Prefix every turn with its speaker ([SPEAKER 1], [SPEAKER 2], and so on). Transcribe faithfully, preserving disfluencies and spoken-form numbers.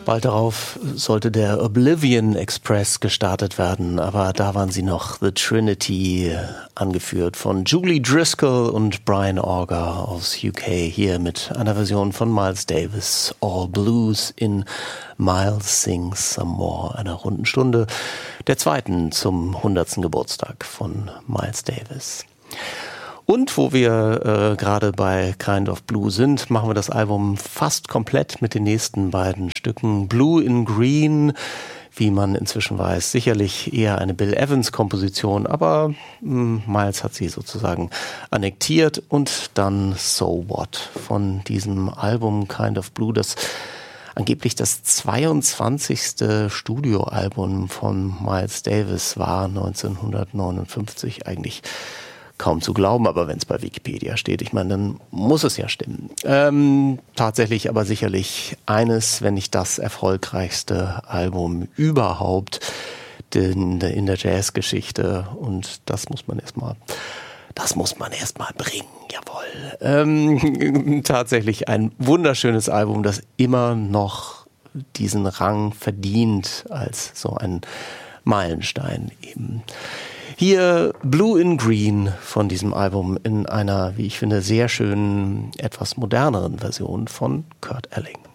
[SPEAKER 1] Bald darauf sollte der Oblivion Express gestartet werden, aber da waren sie noch The Trinity, angeführt von Julie Driscoll und Brian Auger aus U K, hier mit einer Version von Miles Davis, All Blues in Miles Sings Some More, einer runden Stunde, der zweiten zum hundertsten Geburtstag von Miles Davis. Und wo wir äh, gerade bei Kind of Blue sind, machen wir das Album fast komplett mit den nächsten beiden Stücken. Blue in Green, wie man inzwischen weiß, sicherlich eher eine Bill Evans-Komposition, aber mh, Miles hat sie sozusagen annektiert. Und dann So What von diesem Album Kind of Blue, das angeblich das zweiundzwanzigste Studioalbum von Miles Davis war, neunzehnhundertneunundfünfzig, eigentlich kaum zu glauben, aber wenn es bei Wikipedia steht, ich meine, dann muss es ja stimmen. Ähm, tatsächlich aber sicherlich eines, wenn nicht das erfolgreichste Album überhaupt in, in der Jazzgeschichte, und das muss man erstmal, das muss man erstmal bringen, jawohl. Ähm, tatsächlich ein wunderschönes Album, das immer noch diesen Rang verdient als so ein Meilenstein eben. Hier Blue in Green von diesem Album in einer, wie ich finde, sehr schönen, etwas moderneren Version von Kurt Elling.